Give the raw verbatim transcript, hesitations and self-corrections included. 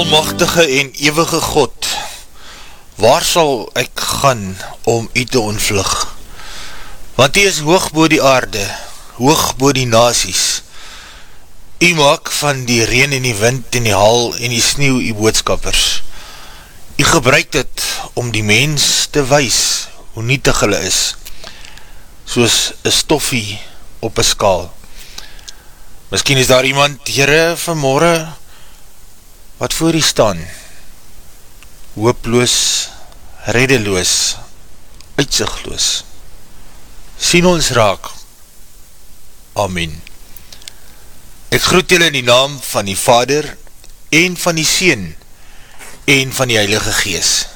Almagtige en ewige God, waar sal ek gaan om u te ontvlug? Want u is hoog bo die aarde, hoog bo die nasies. U maak van die reën en die wind en die hal en die sneeuw u boodskappers. U gebruik dit om die mens te wys hoe nietig hulle is, soos een stoffie op een skaal. Miskien is daar iemand, Here, vanmorgen, wat voor u staan, hooploos, reddeloos, uitsigloos. Sien ons raak. Amen. Ek groet julle in die naam van die Vader, en van die Seun, en van die Heilige Gees.